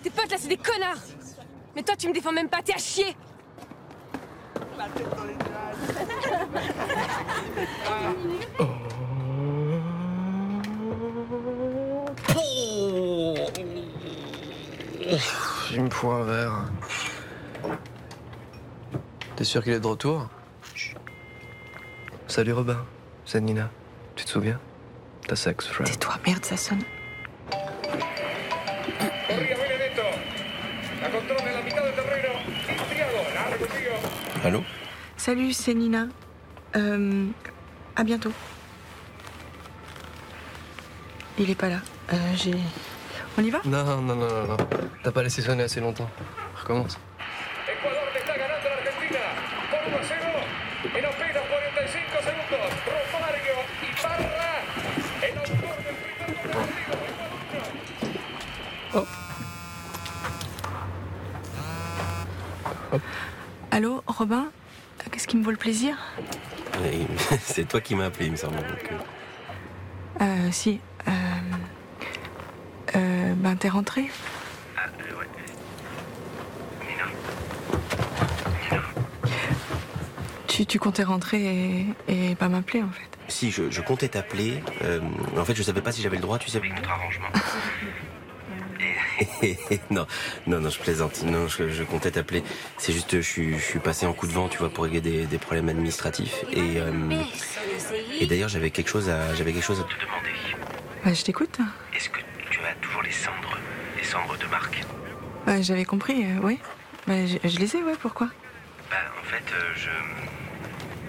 Tes potes là, c'est des connards. Mais toi, tu me défends même pas, t'es à chier. Il me faut un verre. T'es sûr qu'il est de retour? Salut Robin, c'est Nina. Tu te souviens? Ta sex friend. Tais-toi, merde, ça sonne. Allô? Salut, c'est Nina. À bientôt. Il est pas là. On y va? Non. T'as pas laissé sonner assez longtemps. Recommence. Oh. Hop. Allô, Robin? Qu'est-ce qui me vaut le plaisir? C'est toi qui m'as appelé, il me semble. Si. Ben, t'es rentré? Ouais. Nina. Tu comptais rentrer et pas m'appeler, en fait. Si, je comptais t'appeler. En fait, je savais pas si j'avais le droit, tu sais, avec notre arrangement. non, je plaisante. Non, je comptais t'appeler. C'est juste, je suis passé en coup de vent, tu vois, pour régler des problèmes administratifs. Et d'ailleurs, j'avais quelque chose à te demander. Bah, je t'écoute. Est-ce que tu as toujours les cendres de Marc? Bah, j'avais compris, oui. Bah, je les ai, ouais, pourquoi? Bah, en fait, je